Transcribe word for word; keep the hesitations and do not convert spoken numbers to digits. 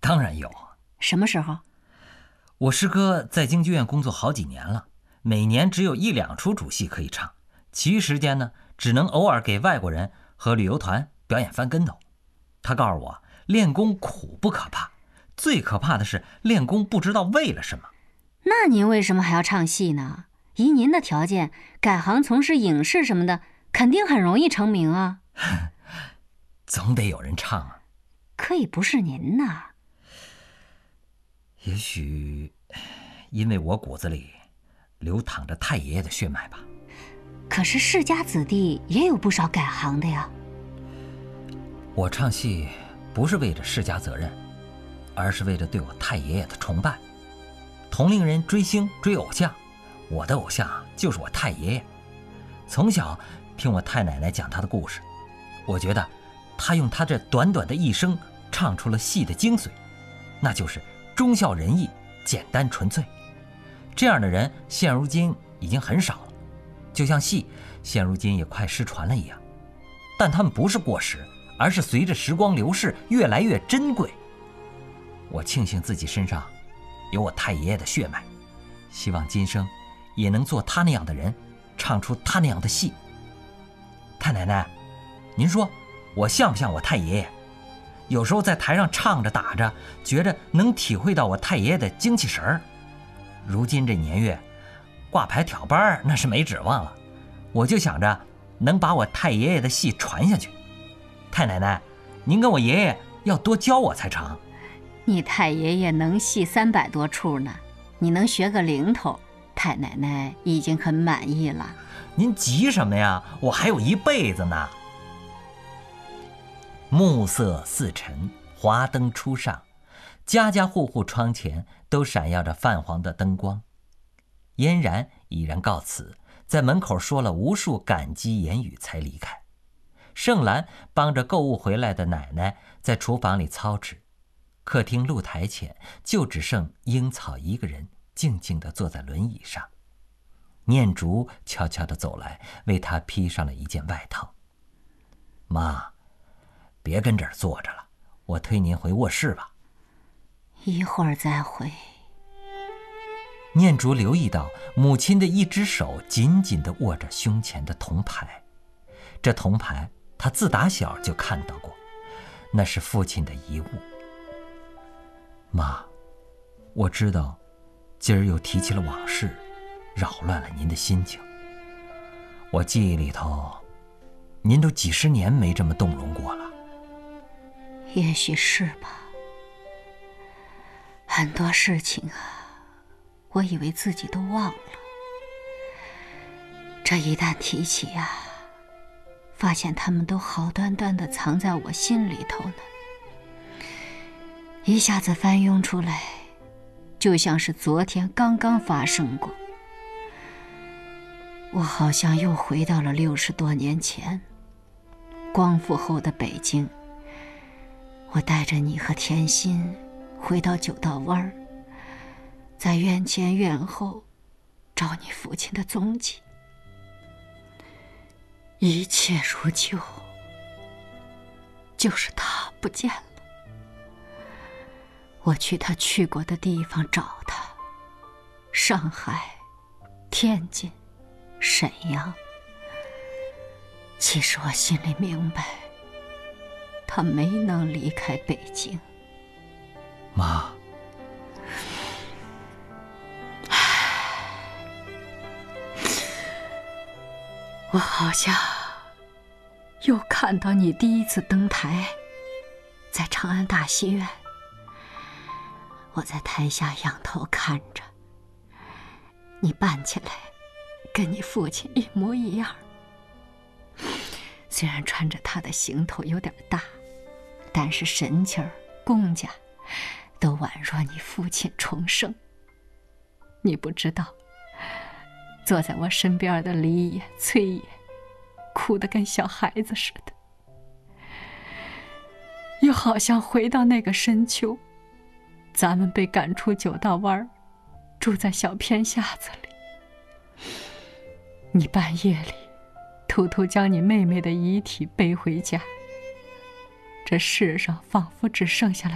当然有。 什么时候？ 我师哥在京剧院工作好几年了，每年只有一两出主戏可以唱，其余时间呢，只能偶尔给外国人和旅游团表演翻跟头。他告诉我，练功苦不可怕，最可怕的是练功不知道为了什么。 那您为什么还要唱戏呢？以您的条件，改行从事影视什么的，肯定很容易成名啊。 总得有人唱啊。 可以不是您呐。 也许因为我骨子里流淌着太爷爷的血脉吧。 可是世家子弟也有不少改行的呀。 我唱戏不是为着世家责任，而是为着对我太爷爷的崇拜。同龄人追星追偶像，我的偶像就是我太爷爷。从小听我太奶奶讲他的故事，我觉得他用他这短短的一生唱出了戏的精髓，那就是忠孝仁义，简单纯粹。这样的人现如今已经很少了，就像戏现如今也快失传了一样。但他们不是过时，而是随着时光流逝越来越珍贵。我庆幸自己身上有我太爷爷的血脉，希望今生也能做他那样的人，唱出他那样的戏。太奶奶，您说我像不像我太爷爷？有时候在台上唱着打着，觉着能体会到我太爷爷的精气神儿。如今这年月，挂牌挑班那是没指望了，我就想着能把我太爷爷的戏传下去。太奶奶，您跟我爷爷要多教我才成。 你太爷爷能戏三百多出呢，你能学个零头，太奶奶已经很满意了。 您急什么呀？我还有一辈子呢。暮色四沉，华灯初上，家家户户窗前都闪耀着泛黄的灯光。嫣然已然告辞，在门口说了无数感激言语才离开。盛兰帮着购物回来的奶奶在厨房里操持，客厅露台前就只剩樱草一个人静静地坐在轮椅上。念竹悄悄地走来，为她披上了一件外套。妈，别跟这儿坐着了，我推您回卧室吧。 一会儿再回。 念竹留意到母亲的一只手紧紧地握着胸前的铜牌，这铜牌她自打小就看到过，那是父亲的遗物。妈，我知道今儿又提起了往事，扰乱了您的心情。我记忆里头，您都几十年没这么动容过了。 也许是吧。很多事情啊，我以为自己都忘了，这一旦提起啊，发现他们都好端端地藏在我心里头呢，一下子翻涌出来，就像是昨天刚刚发生过。我好像又回到了六十多年前，光复后的北京。我带着你和甜心回到九道湾儿，在院前院后找你父亲的踪迹。一切如旧，就是他不见了。我去他去过的地方找他，上海、天津、沈阳。其实我心里明白，他没能离开北京。 妈， 我好像又看到你第一次登台，在长安大戏院。我在台下仰头看着，你扮起来跟你父亲一模一样。虽然穿着他的行头有点大，但是神气儿、公家都宛若你父亲重生。你不知道，坐在我身边的李爷、崔爷哭得跟小孩子似的，又好像回到那个深秋，咱们被赶出九道湾，住在小偏巷子里。你半夜里偷偷将你妹妹的遗体背回家，这世上仿佛只剩下了